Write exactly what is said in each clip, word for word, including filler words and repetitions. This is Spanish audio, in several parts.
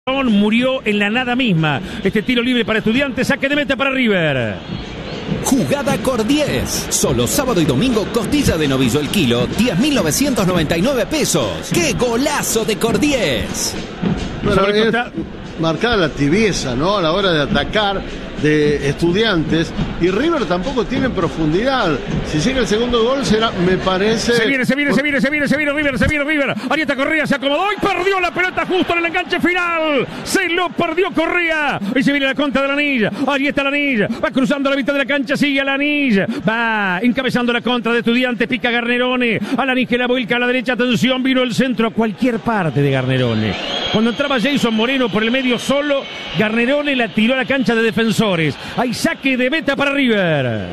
Murió en la nada misma. Este tiro libre para Estudiantes, saque de meta para River. Jugada Cordiez. Solo sábado y domingo, costilla de novillo el kilo, diez mil novecientos noventa y nueve pesos. ¡Qué golazo de Cordiez! Bueno, es marcada la tibieza, ¿no? A la hora de atacar de Estudiantes, y River tampoco tiene profundidad. Si llega el segundo gol será, me parece... Se viene, se viene, se viene, se viene, se viene River, se viene River. Arieta Correa se acomodó y perdió la pelota justo en el enganche final. Se lo perdió Correa. Y se viene la contra de Lanís. Ahí está Lanís. Va cruzando la mitad de la cancha, sigue a Lanís. Va encabezando la contra de Estudiantes, pica Garnerone. A Lanís que la vuelca a la derecha, atención, vino el centro a cualquier parte de Garnerone. Cuando entraba Jason Moreno por el medio solo, Garnerone la tiró a la cancha de Defensores. Hay saque de meta para River.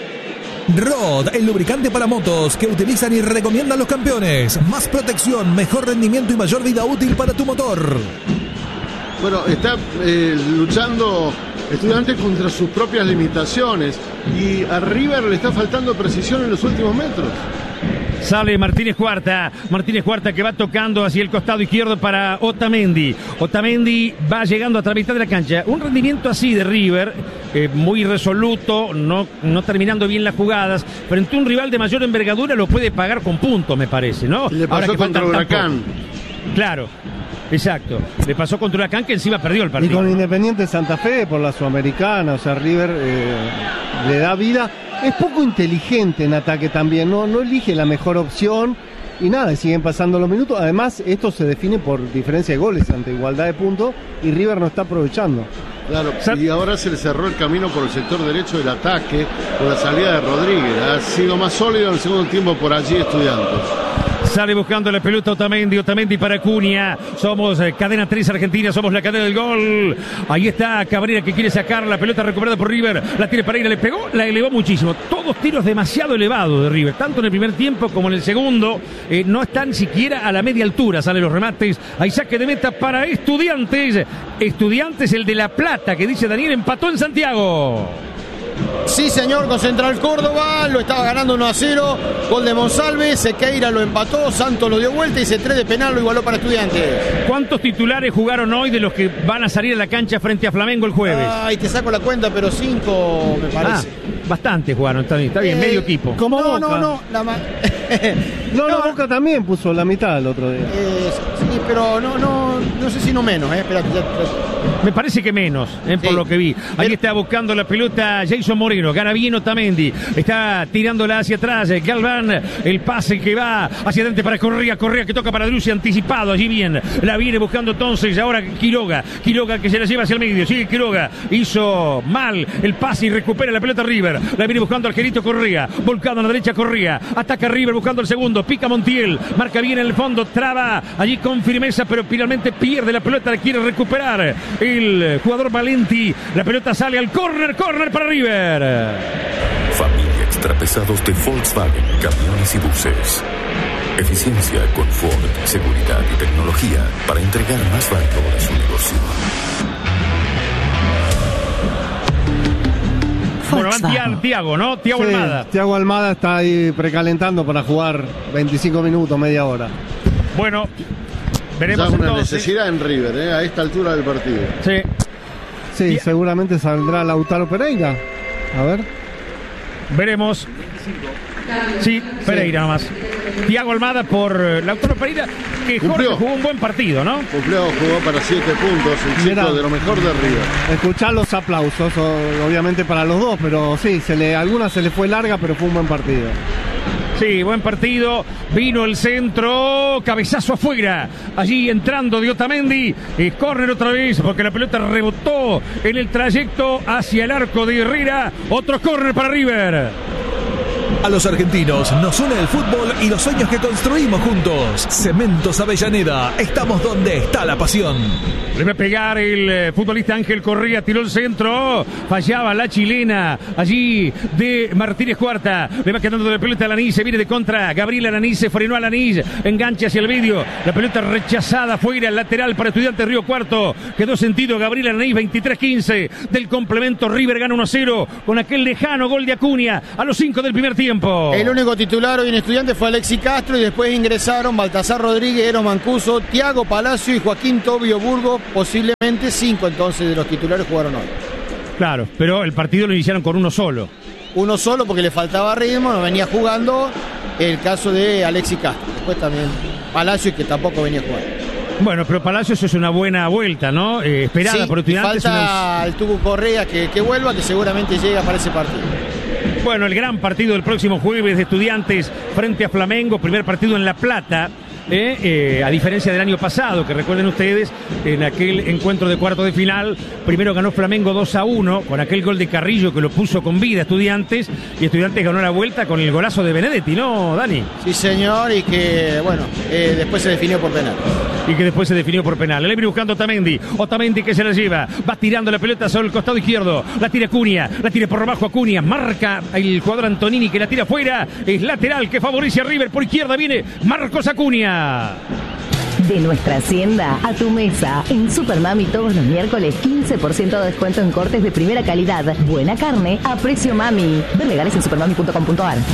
Rod, el lubricante para motos que utilizan y recomiendan los campeones. Más protección, mejor rendimiento y mayor vida útil para tu motor. Bueno, está eh, luchando Estudiantes contra sus propias limitaciones, y a River le está faltando precisión en los últimos metros. Sale Martínez Cuarta, Martínez Cuarta que va tocando hacia el costado izquierdo para Otamendi. Otamendi va llegando hasta la mitad de la cancha. Un rendimiento así de River, eh, muy resoluto, no, no terminando bien las jugadas, pero ante un rival de mayor envergadura lo puede pagar con puntos, me parece, ¿no? Le pasó Ahora que contra Huracán. Claro, exacto. Le pasó contra Huracán, que encima perdió el partido. Y con Independiente Santa Fe por la Sudamericana, o sea, River eh, le da vida. Es poco inteligente en ataque también, no, no elige la mejor opción y nada, siguen pasando los minutos. Además, esto se define por diferencia de goles ante igualdad de puntos y River no está aprovechando. Claro, y ahora se le cerró el camino por el sector derecho del ataque con la salida de Rodríguez. Ha sido más sólido en el segundo tiempo por allí Estudiantes. Sale buscando la pelota Otamendi, Otamendi para Cunha. Somos eh, cadena tres Argentina, somos la cadena del gol. Ahí está Cabrera que quiere sacar la pelota recuperada por River. La tiene Pereira, le pegó, la elevó muchísimo. Todos tiros demasiado elevados de River, tanto en el primer tiempo como en el segundo. Eh, no están siquiera a la media altura, salen los remates. Hay saque de meta para Estudiantes. Estudiantes, el de La Plata, que dice Daniel, empató en Santiago. Sí, señor, con Central Córdoba, lo estaba ganando uno a cero, gol de Monsalve, Sequeira lo empató, Santos lo dio vuelta y C tres de penal lo igualó para Estudiantes. ¿Cuántos titulares jugaron hoy de los que van a salir a la cancha frente a Flamengo el jueves? Ay, te saco la cuenta, pero cinco me parece. Ah, bastante jugaron, está bien, está bien, eh, medio equipo. Como no, Boca. no, no, la ma... no, no, Boca también puso la mitad el otro día. Eh, sí, pero no, no, no sé si no menos, eh, espérate, ya, Me parece que menos, eh, por sí. lo que vi. Ahí está buscando la pelota Jason Moreno, gana bien Otamendi, está tirándola hacia atrás, Galván, el pase que va hacia adelante para Correa, Correa que toca para Drusi, anticipado, allí bien, la viene buscando entonces, ahora Quiroga, Quiroga que se la lleva hacia el medio, sigue Quiroga, hizo mal el pase y recupera la pelota River, la viene buscando Argerito Correa, volcado a la derecha Correa, ataca River buscando el segundo, pica Montiel, marca bien en el fondo, traba allí con firmeza, pero finalmente pierde la pelota, la quiere recuperar el jugador Valenti, la pelota sale al córner, córner para River. Familia Extrapesados de Volkswagen, camiones y buses. Eficiencia, confort, seguridad y tecnología para entregar más valor a su negocio. Bueno, van Tiago, ¿no? Tiago Sí, Almada. Tiago Almada está ahí precalentando para jugar veinticinco minutos, media hora. Bueno, Ya veremos es una entonces. necesidad en River, ¿eh? A esta altura del partido. Sí. Sí, Y- seguramente saldrá Lautaro Pereira. A ver. Veremos. Sí, Pereira nomás. Tiago Almada por eh, Lautaro Pereira, que Jorge Cumplió. jugó un buen partido, ¿no? Cumplió, jugó para siete puntos, el chico Mirá. de lo mejor de River. Escuchar los aplausos, o- obviamente para los dos, pero sí, se le, algunas se le fue larga, pero fue un buen partido. Sí, buen partido. Vino el centro, cabezazo afuera. Allí entrando de Otamendi. Es córner otra vez porque la pelota rebotó en el trayecto hacia el arco de Herrera. Otro córner para River. A los argentinos nos une el fútbol y los sueños que construimos juntos. Cementos Avellaneda, estamos donde está la pasión. Le va a pegar el eh, futbolista Ángel Correa, tiró el centro, fallaba la chilena, allí de Martínez Cuarta, le va quedando la pelota a Lanís, se viene de contra, Gabriel Lanís, se frenó a Lanís, engancha hacia el medio, la pelota rechazada, fuera, lateral para Estudiantes Río Cuarto, quedó sentido Gabriel Lanís, veintitrés quince del complemento, River gana uno a cero, con aquel lejano gol de Acuña, a los cinco del primer tiempo. El único titular hoy en Estudiantes fue Alexis Castro y después ingresaron Baltasar Rodríguez, Eros Mancuso, Tiago Palacio y Joaquín Tobio Burgos, posiblemente cinco entonces de los titulares jugaron hoy. Claro, pero el partido lo iniciaron con uno solo. Uno solo porque le faltaba ritmo, no venía jugando. El caso de Alexis Castro. Después también Palacio, que tampoco venía jugando. Bueno, pero Palacios es una buena vuelta, ¿no? Eh, esperada sí, por Estudiantes. Falta unos... el Tucu Correa que, que vuelva, que seguramente llega para ese partido. Bueno, el gran partido del próximo jueves de Estudiantes frente a Flamengo, primer partido en La Plata. Eh, eh, a diferencia del año pasado, que recuerden ustedes, en aquel encuentro de cuarto de final, primero ganó Flamengo dos a uno, con aquel gol de Carrillo que lo puso con vida a Estudiantes, y Estudiantes ganó la vuelta con el golazo de Benedetti, ¿no, Dani? Sí, señor, y que, bueno, eh, después se definió por penal. Y que después se definió por penal. Le viene buscando Otamendi, Otamendi que se la lleva, va tirando la pelota sobre el costado izquierdo, la tira Cunha, la tira por abajo a Cunha, marca el jugador Antonini que la tira afuera, es lateral que favorece a River, por izquierda viene Marcos Acuña. De nuestra hacienda a tu mesa. En Supermami todos los miércoles quince por ciento de descuento en cortes de primera calidad. Buena carne a precio mami. Ver legales en supermami punto com punto a r.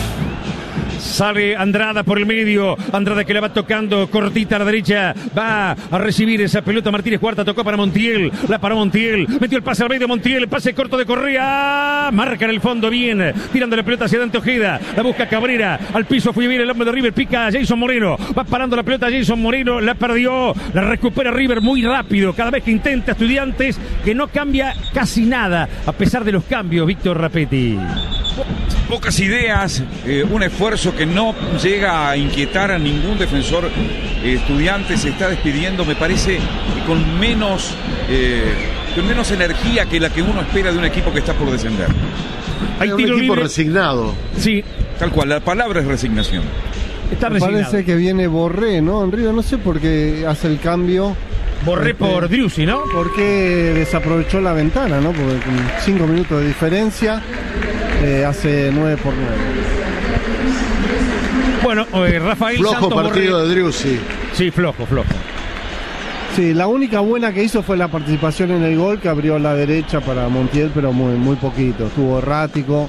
Sale Andrada por el medio. Andrada que la va tocando cortita a la derecha. Va a recibir esa pelota. Martínez Cuarta tocó para Montiel. La paró Montiel. Metió el pase al medio Montiel. El pase corto de Correa. Marca en el fondo bien. Tirando la pelota hacia Dante Ojeda. La busca Cabrera. Al piso fue bien el hombre de River. Pica a Jason Moreno. Va parando la pelota Jason Moreno. La perdió. La recupera River muy rápido. Cada vez que intenta Estudiantes, que no cambia casi nada. A pesar de los cambios, Víctor Rapetti. Pocas ideas, eh, un esfuerzo que no llega a inquietar a ningún defensor. eh, Estudiantes se está despidiendo, me parece, con menos eh, con menos energía que la que uno espera de un equipo que está por descender. Hay un equipo libre. Resignado. Sí, tal cual, la palabra es resignación. Está me parece que viene Borré, ¿no? En Río, no sé por qué hace el cambio. Borré este, por Driussi, ¿no? Porque desaprovechó la ventana, ¿no? Porque con cinco minutos de diferencia eh, hace nueve por nueve. Bueno, eh, Rafael flojo Santos partido Borré. de Driussi. Sí, flojo, flojo. Sí, la única buena que hizo fue la participación en el gol, que abrió a la derecha para Montiel, pero muy, muy poquito. Estuvo errático,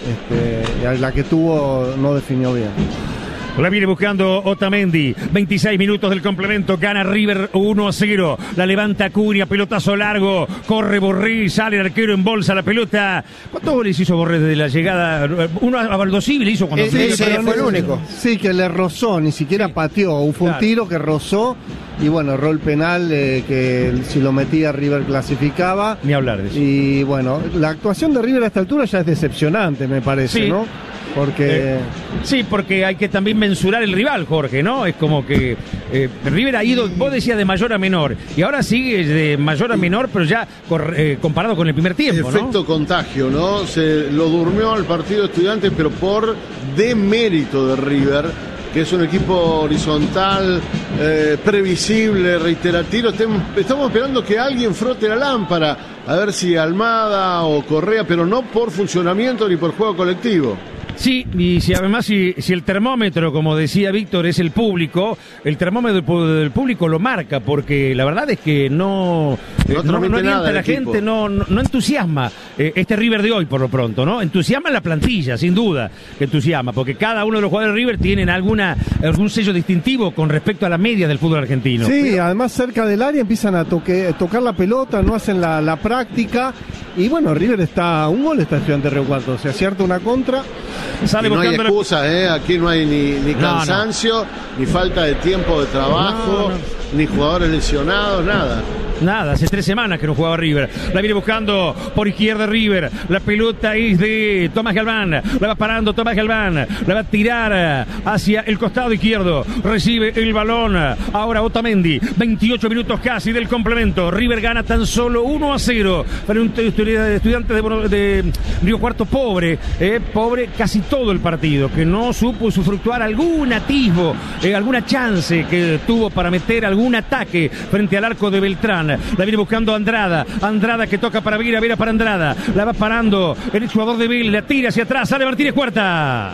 este, y la que tuvo no definió bien. La viene buscando Otamendi. veintiséis minutos del complemento. Gana River uno a cero. La levanta Cunha. Pelotazo largo. Corre Borré. Sale el arquero en bolsa la pelota. ¿Cuántos goles hizo Borré desde la llegada? Uno a Baldossi le hizo cuando... Sí, sí, fue el único. Sí, que le rozó. Ni siquiera sí. pateó. Fue claro. un tiro que rozó. Y bueno, erró el penal eh, que si lo metía River clasificaba. Ni hablar de eso. Y bueno, la actuación de River a esta altura ya es decepcionante, me parece, sí. ¿no? Porque... Eh, sí, porque hay que también mensurar el rival, Jorge, ¿no? Es como que eh, River ha ido, vos decías, de mayor a menor, y ahora sigue de mayor a menor, pero ya eh, comparado con el primer tiempo, efecto ¿no? contagio, ¿no? Se lo durmió al partido Estudiantes, pero por demérito de River, que es un equipo horizontal, eh, previsible, reiterativo. Estamos esperando que alguien frote la lámpara, a ver si Almada o Correa, pero no por funcionamiento ni por juego colectivo. Sí, y si además si, si el termómetro, como decía Víctor, es el público, el termómetro del público lo marca, porque la verdad es que no no, no, no alienta a la gente, no, no, no entusiasma eh, este River de hoy por lo pronto, ¿no? Entusiasma la plantilla, sin duda, que entusiasma, porque cada uno de los jugadores de River tienen alguna algún sello distintivo con respecto a la media del fútbol argentino. Sí, pero... además cerca del área empiezan a toque, tocar la pelota, no hacen la, la práctica, y bueno, River está, un gol está Estudiantes Río Cuarto, se acierta una contra. Sale no hay excusa, la... ¿eh? Aquí no hay ni, ni cansancio, no, no. ni falta de tiempo de trabajo, no, no. ni jugadores lesionados, nada. Nada, hace tres semanas que no jugaba River. La viene buscando por izquierda River. La pelota es de Tomás Galván. La va parando Tomás Galván. La va a tirar hacia el costado izquierdo. Recibe el balón. Ahora Otamendi. veintiocho minutos casi del complemento. River gana tan solo uno a cero. Para un estudiante de, de Río Cuarto pobre. Eh, pobre casi todo el partido. Que no supo usufructuar algún atisbo, eh, alguna chance que tuvo para meter algún ataque frente al arco de Beltrán. La viene buscando Andrada. Andrada que toca para Vera, Vera para Andrada. La va parando el jugador de Vélez. La tira hacia atrás. Sale Martínez Cuarta.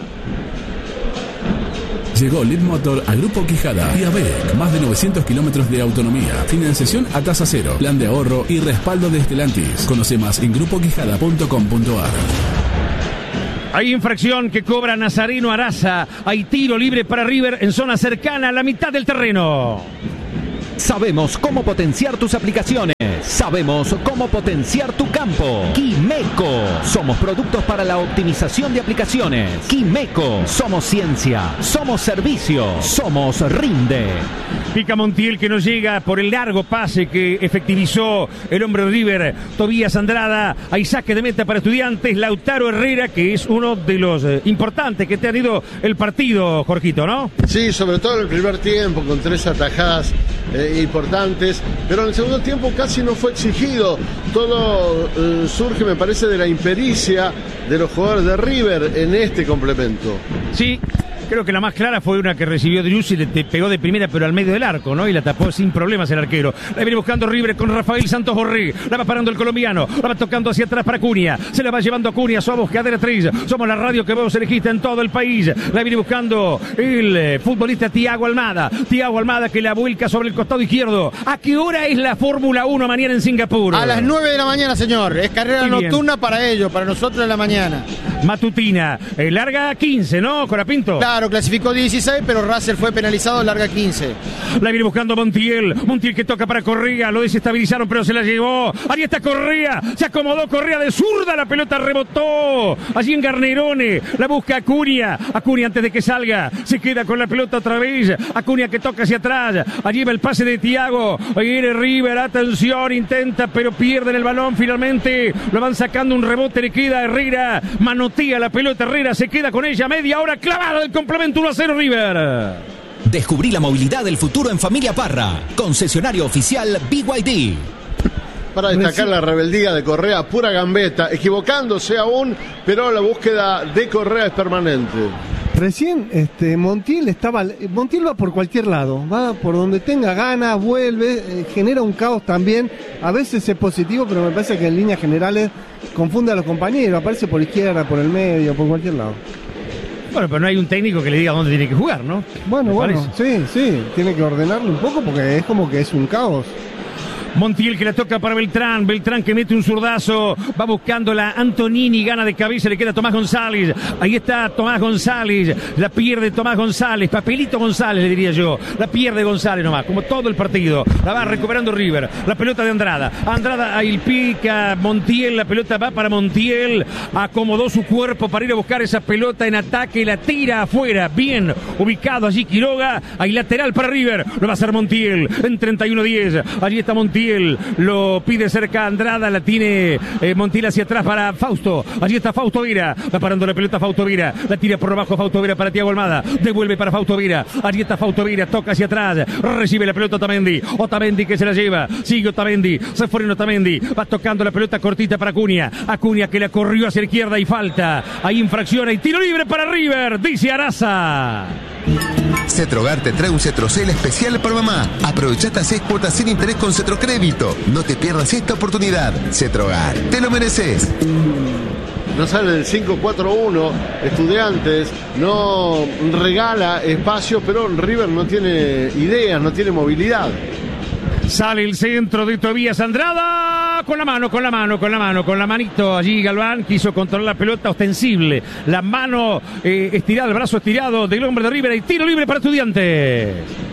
Llegó Lead Motor a Grupo Quijada y a B E C. Más de novecientos kilómetros de autonomía. Financiación a tasa cero. Plan de ahorro y respaldo de Stellantis. Conoce más en grupo quijada punto com punto a r. Hay infracción que cobra Nazareno Araza. Hay tiro libre para River en zona cercana a la mitad del terreno. Sabemos cómo potenciar tus aplicaciones. Sabemos cómo potenciar tu campo. Quimeco. Somos productos para la optimización de aplicaciones. Quimeco. Somos ciencia. Somos servicio. Somos Rinde. Pica Montiel que no llega por el largo pase que efectivizó el hombre de River, Tobías Andrada. Hay saque de meta para Estudiantes. Lautaro Herrera, que es uno de los eh, importantes que te ha tenido el partido, Jorgito, ¿no? Sí, sobre todo en el primer tiempo, con tres atajadas eh, importantes. Pero en el segundo tiempo casi no fue exigido. Todo eh, surge, me parece, de la impericia de los jugadores de River en este complemento. Sí. Creo que la más clara fue una que recibió Driussi, le pegó de primera pero al medio del arco, ¿no? Y la tapó sin problemas el arquero. La viene buscando River con Rafael Santos Borré. La va parando el colombiano. La va tocando hacia atrás para Cunha. Se la va llevando a Cunha. Somos Cadena tres. Somos la radio que vos elegiste en todo el país. La viene buscando el eh, futbolista Thiago Almada. Thiago Almada que la vuelca sobre el costado izquierdo. ¿A qué hora es la Fórmula uno mañana en Singapur? A las nueve de la mañana, señor. Es carrera Muy nocturna bien. para ellos, para nosotros en la mañana. Matutina. Eh, larga quince, ¿no? Corapinto. Claro, clasificó dieciséis, pero Russell fue penalizado, larga quince. La viene buscando Montiel. Montiel que toca para Correa. Lo desestabilizaron, pero se la llevó. Ahí está Correa. Se acomodó Correa de zurda. La pelota rebotó. Allí en Garnerone. La busca Acuña. Acuña antes de que salga. Se queda con la pelota otra vez. Acuña que toca hacia atrás. Allí va el pase de Thiago. Ahí viene River. Atención. Intenta, pero pierden el balón finalmente. Lo van sacando un rebote. Le queda Herrera. Manotea la pelota. Herrera se queda con ella. Media hora clavada del complemento. uno a cero River. Descubrí la movilidad del futuro en Familia Parra. Concesionario oficial B Y D. Para destacar la rebeldía de Correa, pura gambeta, equivocándose aún, pero la búsqueda de Correa es permanente. Recién este, Montiel estaba. Montiel va por cualquier lado, va por donde tenga ganas, vuelve, eh, genera un caos también. A veces es positivo, pero me parece que en líneas generales confunde a los compañeros. Aparece por izquierda, por el medio, por cualquier lado. Bueno, pero no hay un técnico que le diga dónde tiene que jugar, ¿no? Bueno, ¿Me bueno, parece? sí, sí, tiene que ordenarlo un poco porque es como que es un caos. Montiel que la toca para Beltrán, Beltrán que mete un zurdazo, va buscando la Antonini, gana de cabeza, le queda Tomás González, ahí está Tomás González, la pierde Tomás González, papelito González le diría yo, la pierde González nomás, como todo el partido, la va recuperando River, la pelota de Andrada, Andrada ahí pica, Montiel, la pelota va para Montiel, acomodó su cuerpo para ir a buscar esa pelota en ataque, la tira afuera, bien ubicado allí Quiroga, ahí lateral para River, lo va a hacer Montiel, en treinta y uno diez, allí está Montiel, lo pide cerca Andrada, la tiene eh, Montiel hacia atrás para Fausto, allí está Fausto Vera, va parando la pelota Fausto Vera, la tira por abajo Fausto Vera para Thiago Almada, devuelve para Fausto Vera, allí está Fausto Vera, toca hacia atrás, recibe la pelota Otamendi, Otamendi que se la lleva, sigue Otamendi, se fue en Otamendi, va tocando la pelota cortita para Acuña, Acuña que la corrió hacia la izquierda y falta, hay infracción, hay tiro libre para River, dice Araza. Cetrogar te trae un Cetrocel especial para mamá. Aprovecha estas seis cuotas sin interés con Cetrocrédito. No te pierdas esta oportunidad. Cetrogar, te lo mereces. No sale del cinco cuatro uno, Estudiantes no regala espacio, pero River no tiene ideas, no tiene movilidad. Sale el centro de Tobías Andrada, con la mano, con la mano, con la mano, con la manito allí Galván quiso controlar la pelota ostensible, la mano eh, estirada, el brazo estirado del hombre de River y tiro libre para Estudiantes.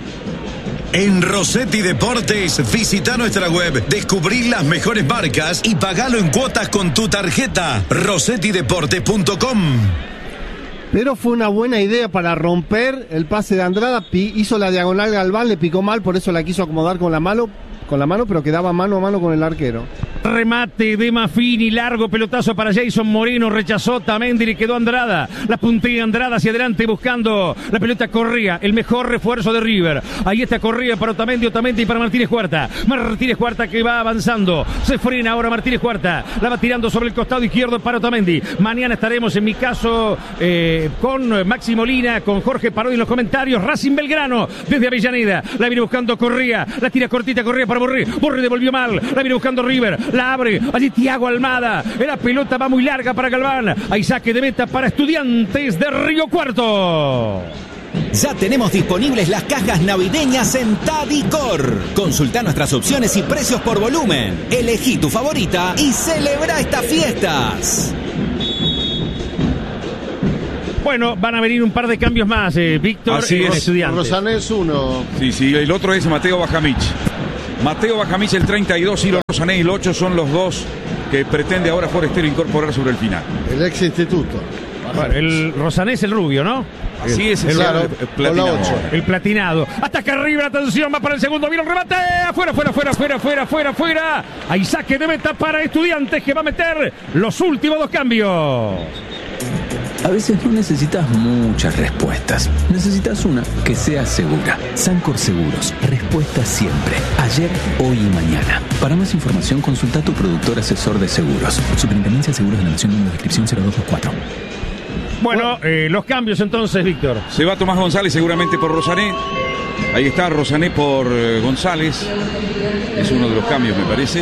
En Rossetti Deportes, visita nuestra web, descubrí las mejores marcas y pagalo en cuotas con tu tarjeta. rossetti deportes punto com. Pero fue una buena idea para romper el pase de Andrada, hizo la diagonal Galván, le picó mal, por eso la quiso acomodar con la mano, con la mano, pero quedaba mano a mano con el arquero. Remate de Maffini, largo pelotazo para Jason Moreno, rechazó Otamendi, le quedó Andrada, la puntea Andrada hacia adelante buscando la pelota Correa, el mejor refuerzo de River, ahí está Correa para Otamendi, Otamendi para Martínez Cuarta, Martínez Cuarta que va avanzando, se frena ahora Martínez Cuarta, la va tirando sobre el costado izquierdo para Otamendi, mañana estaremos en mi caso eh, con Maxi Molina, con Jorge Parodi en los comentarios, Racing Belgrano desde Avellaneda, la viene buscando Correa, la tira cortita Correa para Borré, Borré devolvió mal, la viene buscando River, la abre, allí Thiago Almada, la pelota va muy larga para Galván, hay saque de meta para Estudiantes de Río Cuarto. Ya tenemos disponibles las cajas navideñas en Tadicor. Consulta nuestras opciones y precios por volumen. Elegí tu favorita y celebra estas fiestas. Bueno, van a venir un par de cambios más, eh, Víctor. Así en es. Estudiantes. Rosanés uno. Sí, sí, el otro es Mateo Bajamich. Mateo Bajamich el treinta y dos y los Rosanés el ocho son los dos que pretende ahora Forestero incorporar sobre el final. El ex instituto. Bueno, el Rosanés, el rubio, ¿no? Así es, el, claro, el, el platinado. el platinado. Hasta acá arriba, atención, va para el segundo, viene el remate. Afuera, afuera, afuera, afuera, afuera, afuera, afuera. Hay saque de meta para Estudiantes que va a meter los últimos dos cambios. A veces no necesitas muchas respuestas. Necesitas una que sea segura. Sancor Seguros. Respuesta siempre. Ayer, hoy y mañana. Para más información, consulta a tu productor asesor de seguros. Superintendencia de Seguros de la Nación, número de inscripción cero dos dos cuatro. Bueno, eh, los cambios entonces, Víctor. Se va Tomás González seguramente por Rosané. Ahí está Rosané por eh, González. Es uno de los cambios, me parece.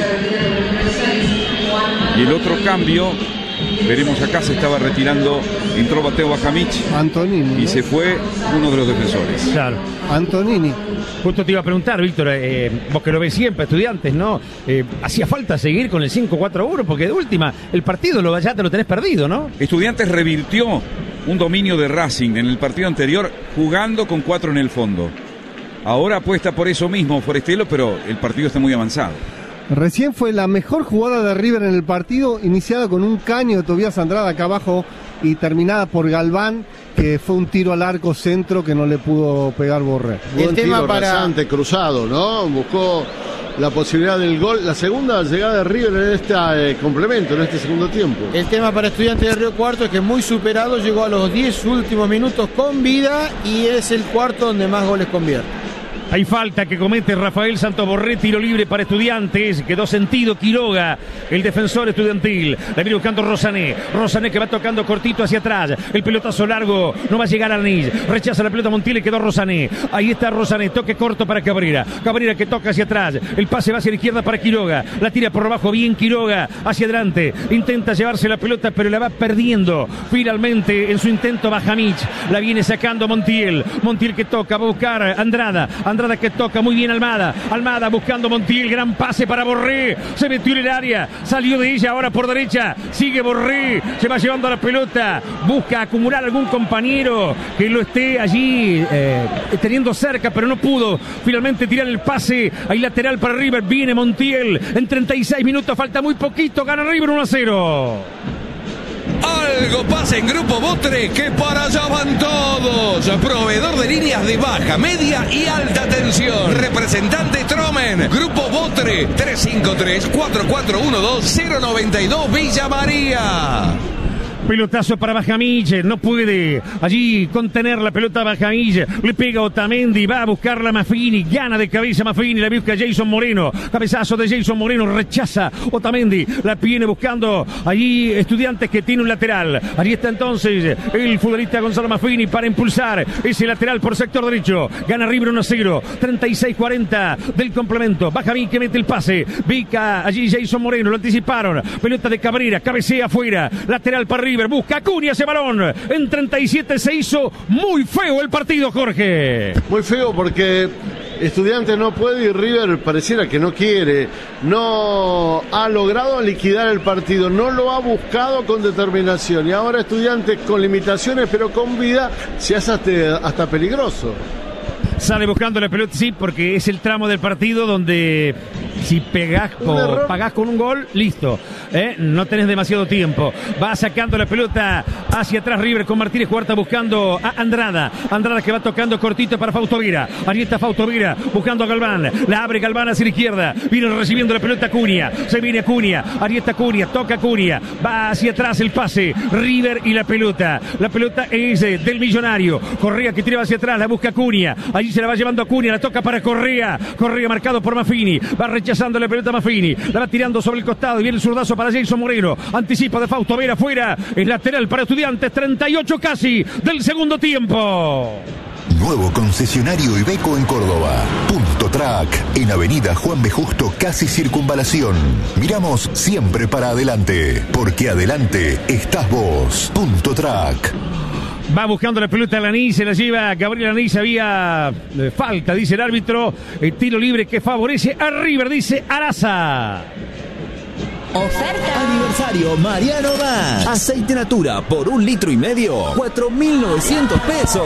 Y el otro cambio, veremos acá, se estaba retirando, entró Mateo Bajamich. Antonini. Y ¿no? se fue uno de los defensores. Claro. Antonini. Justo te iba a preguntar, Víctor, eh, vos que lo ves siempre, Estudiantes, ¿no? Eh, ¿Hacía falta seguir con el cinco cuatro uno? Porque de última, el partido lo, ya te lo tenés perdido, ¿no? Estudiantes revirtió un dominio de Racing en el partido anterior jugando con cuatro en el fondo. Ahora apuesta por eso mismo Forestelo, pero el partido está muy avanzado. Recién fue la mejor jugada de River en el partido, iniciada con un caño de Tobías Andrada acá abajo y terminada por Galván, que fue un tiro al arco centro que no le pudo pegar Borré. Buen El tema tiro para- rasante, cruzado, ¿no? Buscó la posibilidad del gol. La segunda llegada de River en este eh, complemento, en este segundo tiempo. El tema para Estudiantes de Río Cuarto es que muy superado, llegó a los diez últimos minutos con vida y es el cuarto donde más goles convierte. Hay falta que comete Rafael Santos Borré, tiro libre para Estudiantes, quedó sentido Quiroga, el defensor estudiantil, la viene buscando Rosané, Rosané que va tocando cortito hacia atrás, el pelotazo largo, no va a llegar a Arnís, rechaza la pelota Montiel y quedó Rosané, ahí está Rosané, toque corto para Cabrera, Cabrera que toca hacia atrás, el pase va hacia la izquierda para Quiroga, la tira por abajo, bien Quiroga, hacia adelante, intenta llevarse la pelota pero la va perdiendo, finalmente en su intento Bajamich, la viene sacando Montiel, Montiel que toca, va a buscar Andrada, Andrada que toca muy bien Almada, Almada buscando Montiel, gran pase para Borré, se metió en el área, salió de ella ahora por derecha, sigue Borré, se va llevando la pelota, busca acumular algún compañero que lo esté allí eh, teniendo cerca, pero no pudo finalmente tirar el pase, ahí lateral para River, viene Montiel, en treinta y seis minutos, falta muy poquito, gana River uno a cero. Algo pasa en Grupo Botre, que para allá van todos. Proveedor de líneas de baja, media y alta tensión. Representante Tromen. Grupo Botre, tres cinco tres, cuatro cuatro uno dos, cero nueve dos Villa María. Pelotazo para Bajamich, no puede allí contener la pelota Bajamich, le pega Otamendi, va a buscarla Maffini, gana de cabeza Maffini, la busca Jason Moreno, cabezazo de Jason Moreno, rechaza Otamendi, la viene buscando allí Estudiantes que tiene un lateral, allí está entonces el futbolista Gonzalo Maffini para impulsar ese lateral por sector derecho, gana River uno a cero, treinta y seis cuarenta del complemento, Bajamich que mete el pase, pica allí Jason Moreno, lo anticiparon, pelota de Cabrera, cabecea afuera, lateral para River, busca Acuña ese balón. En treinta y siete se hizo muy feo el partido, Jorge. Muy feo porque Estudiantes no puede y River pareciera que no quiere. No ha logrado liquidar el partido, no lo ha buscado con determinación. Y ahora Estudiantes con limitaciones pero con vida se hace hasta, hasta peligroso. Sale buscando la pelota, sí, porque es el tramo del partido donde si pegás o pagás con un gol, listo, ¿eh? No tenés demasiado tiempo. Va sacando la pelota hacia atrás River con Martínez Cuarta buscando a Andrada. Andrada que va tocando cortito para Fausto Vera. Ahí está Fausto Vera buscando a Galván. La abre Galván hacia la izquierda. Viene recibiendo la pelota Acuña. Se viene Acuña. Ahí está Acuña. Toca Acuña. Va hacia atrás el pase. River y la pelota. La pelota es del Millonario. Correa que tira hacia atrás. La busca Acuña. Allí se la va llevando Acuña. La toca para Correa. Correa marcado por Maffini. Va rechazando la pelota Maffini. La va tirando sobre el costado. Y viene el zurdazo para Jason Moreno. Anticipa de Fausto Vera afuera. Es lateral para Estudiantes. treinta y ocho casi del segundo tiempo. Nuevo concesionario Iveco en Córdoba. Punto Track, en Avenida Juan B. Justo, casi Circunvalación. Miramos siempre para adelante, porque adelante estás vos. Punto Track. Va buscando la pelota a Lanís, se la lleva Gabriel Lanís, había eh, falta, dice el árbitro, el tiro libre que favorece a River, dice Araza. Oferta. Aniversario Mariano Gas. Aceite Natura por un litro y medio. cuatro mil novecientos pesos.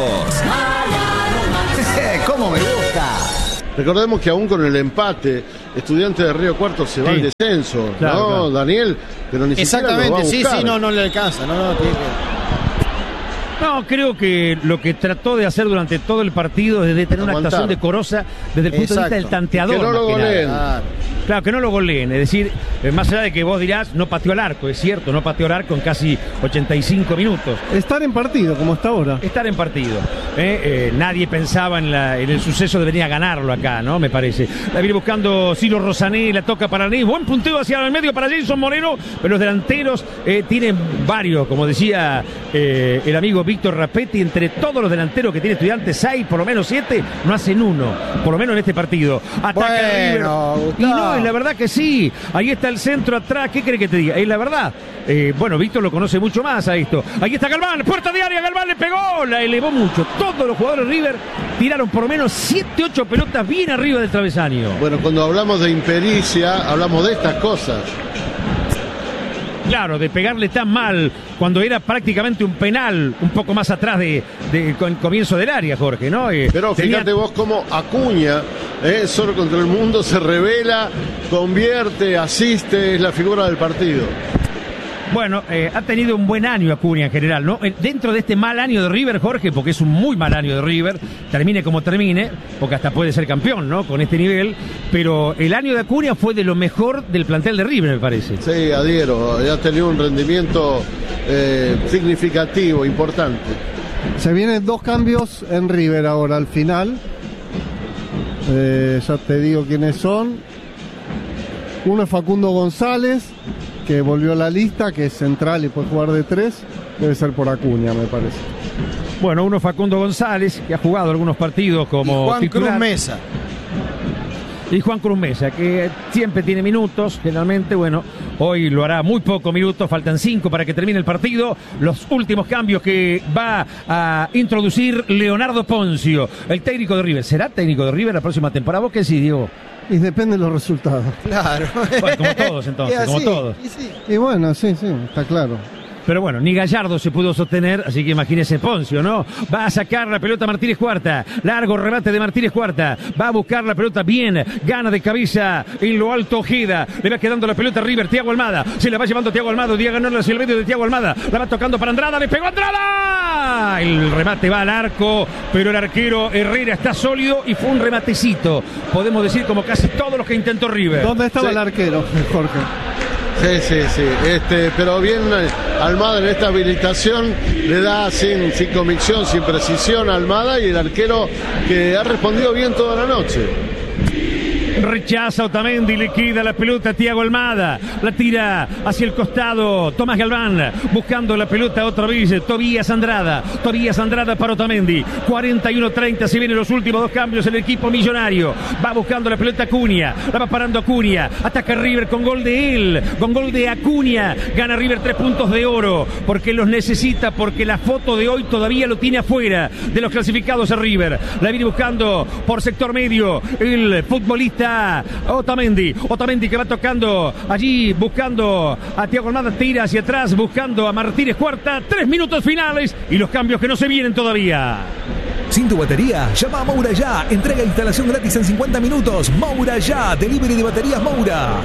¿Cómo me gusta? Recordemos que aún con el empate, Estudiantes de Río Cuarto se va Sí. al descenso, Claro, ¿no, claro. Daniel? Pero ni siquiera lo va a Exactamente, sí, buscar. sí, no, no le alcanza. No, no, tiene que... No, creo que lo que trató de hacer durante todo el partido es de tener una Aguantar. actuación decorosa desde el punto de vista del tanteador. Que no lo más que nada. goleen. Claro. Claro, que no lo goleen, es decir, eh, más allá de que vos dirás, no pateó al arco, es cierto, no pateó al arco en casi ochenta y cinco minutos. Estar en partido, como está ahora. Estar en partido. ¿eh? Eh, nadie pensaba en, la, en el suceso de venir a ganarlo acá, ¿no? Me parece. La viene buscando Ciro Rosané, la toca para Ney. Buen punteo hacia el medio para Jason Moreno, pero los delanteros eh, tienen varios, como decía eh, el amigo Víctor Rapetti, entre todos los delanteros que tiene Estudiantes, seis, por lo menos siete, no hacen uno, por lo menos en este partido. Ataca Bueno, River. Y no, es la verdad que sí. Ahí está el centro atrás. ¿Qué quiere que te diga? Es la verdad. Eh, bueno, Víctor lo conoce mucho más a esto. Ahí está Galván, puerta de área, Galván le pegó, la elevó mucho. Todos los jugadores de River tiraron por lo menos siete, ocho pelotas bien arriba del travesaño. Bueno, cuando hablamos de impericia, hablamos de estas cosas. Claro, de pegarle tan mal cuando era prácticamente un penal un poco más atrás de, de con comienzo del área, Jorge, ¿no? Eh, Pero tenía- fíjate vos cómo Acuña, eh, solo contra el mundo, se revela, convierte, asiste, es la figura del partido. Bueno, eh, ha tenido un buen año Acuña en general, ¿no? Eh, Dentro de este mal año de River, Jorge, porque es un muy mal año de River, termine como termine, porque hasta puede ser campeón, ¿no? Con este nivel, pero el año de Acuña fue de lo mejor del plantel de River, me parece. Sí, adhiero, ya ha tenido un rendimiento eh, significativo, importante. Se vienen dos cambios en River ahora al final. Eh, ya te digo quiénes son. Uno es Facundo González, que volvió a la lista, que es central y puede jugar de tres. Debe ser por Acuña, me parece. Bueno, uno Facundo González, que ha jugado algunos partidos como Y Juan titular. Cruz Mesa. Y Juan Cruz Mesa, que siempre tiene minutos, generalmente, bueno, hoy lo hará muy pocos minutos, faltan cinco para que termine el partido. Los últimos cambios que va a introducir Leonardo Poncio, el técnico de River. ¿Será técnico de River la próxima temporada? ¿Vos qué decís, Diego? Y depende de los resultados. Claro. Bueno, como todos entonces, Y como así, todos. y sí. Y bueno, sí, sí, está claro. Pero bueno, ni Gallardo se pudo sostener, así que imagínese Poncio, ¿no? Va a sacar la pelota Martínez Cuarta, largo remate de Martínez Cuarta, va a buscar la pelota bien, gana de cabeza en lo alto Ojeda, le va quedando la pelota a River, Thiago Almada, se la va llevando Thiago Almada, diagonal hacia el medio de Thiago Almada, la va tocando para Andrada, le pegó Andrada, el remate va al arco, pero el arquero Herrera está sólido y fue un rematecito, podemos decir como casi todos los que intentó River. ¿Dónde estaba Sí. el arquero, Jorge? Sí, sí, sí. Este, pero bien eh, Almada en esta habilitación le da sin, sin convicción, sin precisión a Almada y el arquero que ha respondido bien toda la noche. Rechaza Otamendi, le queda la pelota a Thiago Almada, la tira hacia el costado Tomás Galván, buscando la pelota otra vez Tobías Andrada, Tobías Andrada para Otamendi, cuarenta y uno treinta, se vienen los últimos dos cambios en el equipo millonario, va buscando la pelota Acuña, la va parando Acuña, ataca River con gol de él, con gol de Acuña, gana River tres puntos de oro, porque los necesita, porque la foto de hoy todavía lo tiene afuera de los clasificados a River, la viene buscando por sector medio el futbolista Otamendi, Otamendi que va tocando allí, buscando a Thiago Almada, tira hacia atrás, buscando a Martínez Cuarta, tres minutos finales y los cambios que no se vienen todavía. Sin tu batería, llama a Moura Ya. Entrega e instalación gratis en cincuenta minutos. Moura Ya, delivery de baterías Moura.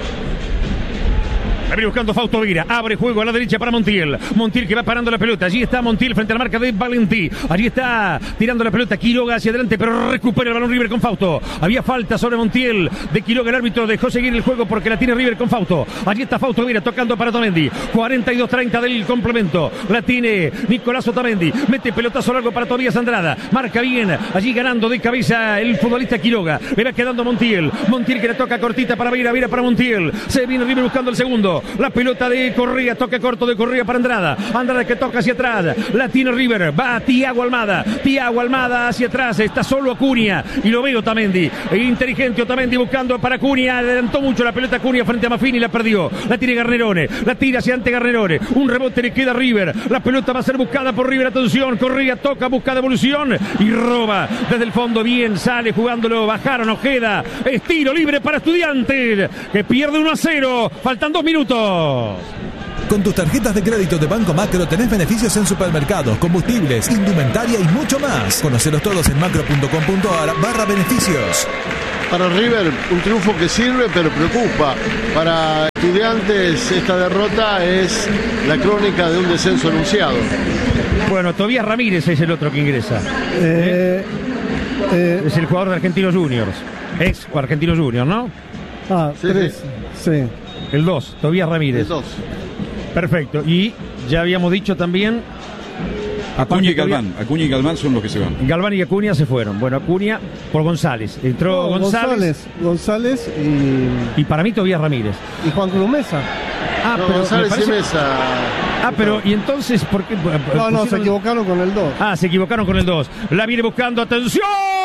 La viene buscando Fausto Vira, abre juego a la derecha para Montiel, Montiel que va parando la pelota, allí está Montiel frente a la marca de Valentí, allí está tirando la pelota Quiroga hacia adelante, pero recupera el balón River con Fausto, había falta sobre Montiel de Quiroga, el árbitro dejó seguir el juego porque la tiene River con Fausto, allí está Fausto Vira tocando para Otamendi, cuarenta y dos treinta del complemento, la tiene Nicolás Otamendi, mete pelotazo largo para Tobías Andrada, marca bien, allí ganando de cabeza el futbolista Quiroga, le va quedando Montiel, Montiel que la toca cortita para Vira, Vira para Montiel, se viene River buscando el segundo, la pelota de Correa, toca corto de Correa para Andrada, Andrada que toca hacia atrás, la tiene River, va Thiago Almada, Thiago Almada hacia atrás, está solo Acuña y lo veo Otamendi, inteligente Otamendi buscando para Acuña, adelantó mucho la pelota Acuña frente a Maffini, la perdió, la tiene Garnerone, la tira hacia ante Garnerone, un rebote le queda a River, la pelota va a ser buscada por River, atención, Correa toca, busca devolución y roba desde el fondo, bien, sale jugándolo, bajaron Ojeda, es tiro libre para Estudiantes, que pierde uno a cero, faltan dos minutos puntos. Con tus tarjetas de crédito de Banco Macro tenés beneficios en supermercados, combustibles, indumentaria y mucho más. Conocelos todos en macro punto com punto a r barra beneficios. Para River, un triunfo que sirve pero preocupa. Para Estudiantes, esta derrota es la crónica de un descenso anunciado. Bueno, Tobías Ramírez es el otro que ingresa. Eh, eh, es el jugador de Argentinos Juniors. Ex Argentinos Juniors, ¿no? Ah, Sí, tres. Sí. El dos, Tobías Ramírez. El dos. Perfecto. Y ya habíamos dicho también... Acuña y Galván. Acuña y Galván son los que se van. Galván y Acuña se fueron. Bueno, Acuña por González. Entró No, González, González. González y, y para mí Tobías Ramírez. y Juan Cruz Mesa. Ah, No, pero González me parece- y Mesa. Ah, pero y entonces, ¿por qué? No, no, se pusieron- equivocaron con el dos. Ah, se equivocaron con el dos. La viene buscando, atención.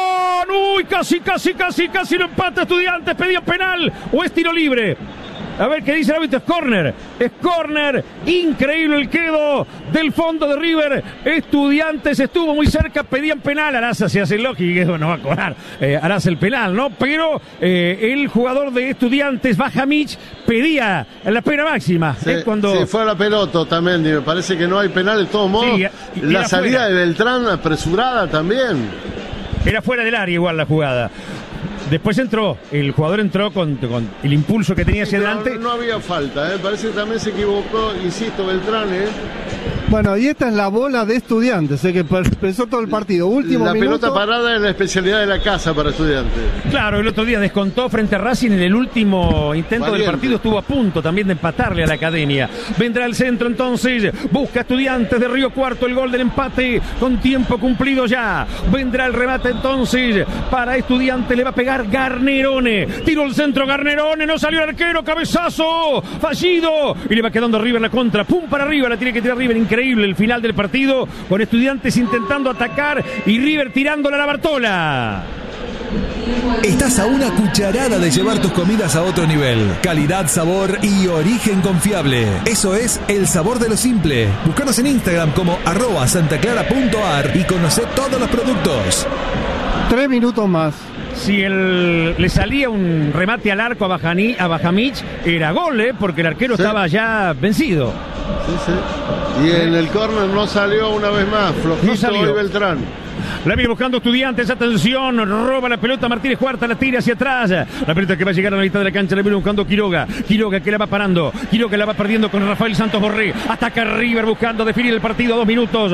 Uy, casi, casi, casi, casi lo empata Estudiantes. Pedía penal o es tiro libre. A ver qué dice el árbitro, es córner. Es córner. Increíble el quedo del fondo de River. Estudiantes estuvo muy cerca, pedían penal. Araza se hace lógico y eso no va a cobrar. Eh, Araza el penal, ¿no? Pero eh, el jugador de Estudiantes, Bajamich, pedía la pena máxima. Se, es cuando... se fue a la pelota también, me parece que no hay penal de todos modos. Sí, y- y la era salida fuera. de Beltrán apresurada también. Era fuera del área igual la jugada. Después entró, el jugador entró con, con el impulso que tenía hacia Pero adelante. no, no había falta, ¿eh? Parece que también se equivocó, insisto, Beltrán, ¿eh? Bueno, y esta es la bola de Estudiantes, sé que pensó todo el partido. Último La minuto. pelota parada es la especialidad de la casa para Estudiantes. Claro, el otro día descontó frente a Racing en el último intento Valiente. del partido. Estuvo a punto también de empatarle a la Academia. Vendrá el centro entonces. Busca Estudiantes de Río Cuarto el gol del empate con tiempo cumplido ya. Vendrá el remate entonces para Estudiantes. Le va a pegar Garnerone. Tiró el centro Garnerone. No salió el arquero. Cabezazo. Fallido. Y le va quedando River la contra. Pum para arriba. La tiene que tirar River. Increíble el final del partido. Con Estudiantes intentando atacar y River tirándole a la Bartola. Estás a una cucharada de llevar tus comidas a otro nivel. Calidad, sabor y origen confiable. Eso es el sabor de lo simple. Búscanos en Instagram como arroba santaclara punto ar y conoce todos los productos. Tres minutos más. Si el, le salía un remate al arco a, Bajani, a Bajamich, era gol, ¿eh? Porque el arquero Sí. estaba ya vencido. Sí, sí. Y en el córner no salió una vez más, flojito No salió. hoy Beltrán. La viene buscando Estudiantes, atención, roba la pelota Martínez Cuarta, la tira hacia atrás. La pelota que va a llegar a la mitad de la cancha, la viene buscando Quiroga. Quiroga que la va parando, Quiroga la va perdiendo con Rafael Santos Borré. Ataca River buscando definir el partido a dos minutos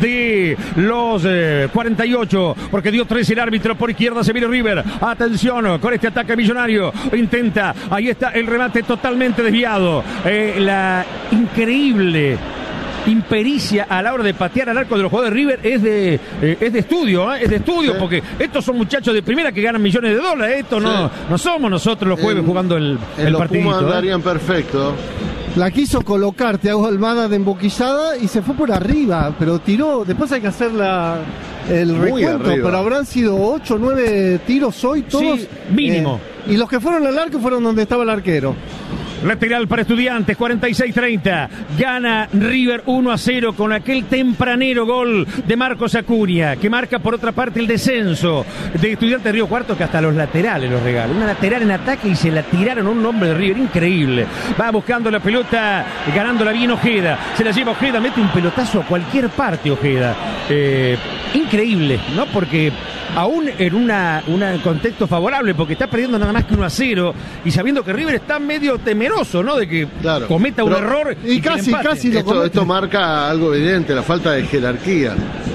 de los eh, cuarenta y ocho, porque dio tres el árbitro. Por izquierda se viene River. Atención con este ataque millonario. Intenta, ahí está el remate totalmente desviado. Eh, la increíble impericia a la hora de patear al arco de los jugadores de River es de eh, es de estudio, ¿eh? es de estudio, Sí. porque estos son muchachos de primera que ganan millones de dólares. Esto no, Sí. no somos nosotros los jueves En- jugando el, En el los partidito. Pumas ¿eh? andarían perfecto. La quiso colocar Thiago Almada de emboquillada y se fue por arriba, pero tiró. Después hay que hacer la, el Muy recuento, arriba. pero habrán sido ocho o nueve tiros hoy, todos. Sí, mínimo. eh, y los que fueron al arco fueron donde estaba el arquero. Lateral para Estudiantes, cuarenta y seis treinta. Gana River uno a cero con aquel tempranero gol de Marcos Acuña, que marca por otra parte el descenso de Estudiantes de Río Cuarto, que hasta los laterales los regalan. Una lateral en ataque y se la tiraron a un hombre de River, increíble. Va buscando la pelota, ganándola bien Ojeda. Se la lleva Ojeda, mete un pelotazo a cualquier parte Ojeda. Eh, increíble, ¿no? Porque aún en una, un contexto favorable, porque está perdiendo nada más que uno a cero y sabiendo que River está medio temeroso, ¿no? De que Claro. cometa un Pero- error y y, que le casi, empaten. casi lo Esto, comete. esto marca algo evidente, la falta de jerarquía.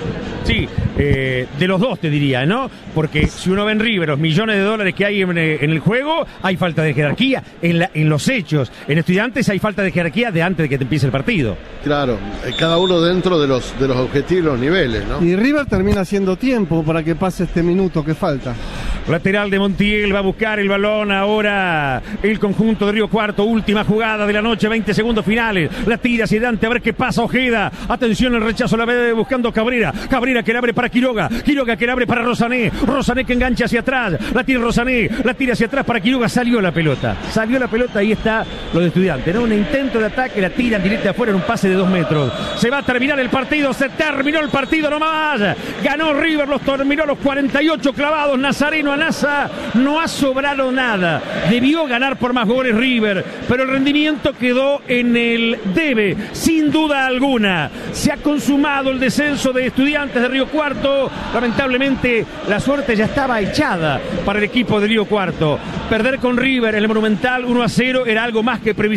Sí, eh, de los dos te diría, ¿no? Porque si uno ve en River los millones de dólares que hay en, eh, en el juego, hay falta de jerarquía en, la- en los hechos. En Estudiantes hay falta de jerarquía de antes de que te empiece el partido. Claro, eh, cada uno dentro de los, de los objetivos y los niveles, ¿no? Y River termina haciendo tiempo para que pase este minuto que falta. Lateral de Montiel, va a buscar el balón ahora el conjunto de Río Cuarto, última jugada de la noche, veinte segundos finales, la tira hacia adelante, a ver qué pasa Ojeda, atención el rechazo, la ve buscando Cabrera, Cabrera que la abre para Quiroga, Quiroga que la abre para Rosané, Rosané que engancha hacia atrás, la tira Rosané, la tira hacia atrás para Quiroga, salió la pelota, salió la pelota, ahí está lo de Estudiantes, ¿no? Un intento de ataque, la tiran directa afuera en un pase de dos metros, se va a terminar el partido, se terminó el partido nomás, ganó River, los terminó los cuarenta y ocho clavados, Nazareno a Guanaza no ha sobrado nada. Debió ganar por más goles River, pero el rendimiento quedó en el debe, sin duda alguna. Se ha consumado el descenso de Estudiantes de Río Cuarto. Lamentablemente la suerte ya estaba echada para el equipo de Río Cuarto. Perder con River en el Monumental uno a cero era algo más que previsible.